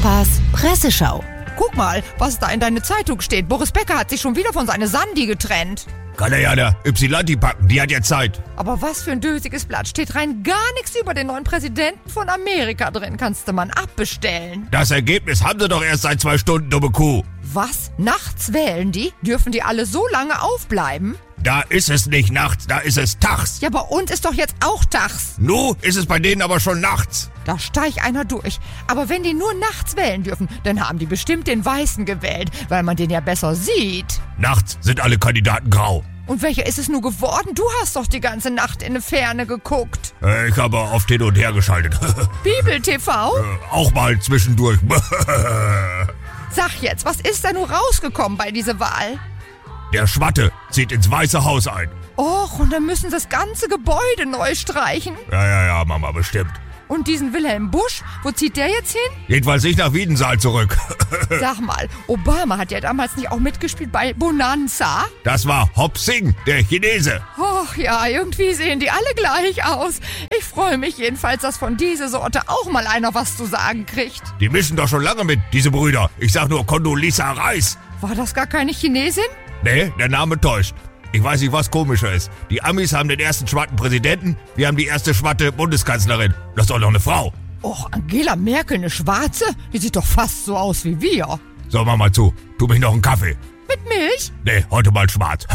Papas Presseschau. Guck mal, was da in deiner Zeitung steht. Boris Becker hat sich schon wieder von seiner Sandy getrennt. Kann er ja der Ypsilanti packen, die hat ja Zeit. Aber was für ein dösiges Blatt. Steht rein gar nichts über den neuen Präsidenten von Amerika drin. Kannst du mal abbestellen. Das Ergebnis haben sie doch erst seit 2 Stunden, dumme Kuh. Was? Nachts wählen die? Dürfen die alle so lange aufbleiben? Da ist es nicht nachts, da ist es tags. Ja, bei uns ist doch jetzt auch tags. Nu ist es bei denen aber schon nachts. Da steigt einer durch. Aber wenn die nur nachts wählen dürfen, dann haben die bestimmt den Weißen gewählt, weil man den ja besser sieht. Nachts sind alle Kandidaten grau. Und welcher ist es nur geworden? Du hast doch die ganze Nacht in die Ferne geguckt. Ich habe oft hin und her geschaltet. Bibel TV? Auch mal zwischendurch. Sag jetzt, was ist da nur rausgekommen bei dieser Wahl? Der Schwatte zieht ins Weiße Haus ein. Och, und dann müssen sie das ganze Gebäude neu streichen. Ja, Mama, bestimmt. Und diesen Wilhelm Busch, wo zieht der jetzt hin? Jedenfalls nicht nach Wiedensaal zurück. Sag mal, Obama hat ja damals nicht auch mitgespielt bei Bonanza? Das war Hop Sing, der Chinese. Och ja, irgendwie sehen die alle gleich aus. Ich freue mich jedenfalls, dass von dieser Sorte auch mal einer was zu sagen kriegt. Die mischen doch schon lange mit, diese Brüder. Ich sag nur Condoleezza Rice. War das gar keine Chinesin? Nee, der Name täuscht. Ich weiß nicht, was komischer ist. Die Amis haben den ersten schwarzen Präsidenten, wir haben die erste schwarze Bundeskanzlerin. Das ist doch noch eine Frau. Och, Angela Merkel, eine Schwarze? Die sieht doch fast so aus wie wir. So, mach mal zu. Tu mich noch einen Kaffee. Mit Milch? Nee, heute mal schwarz.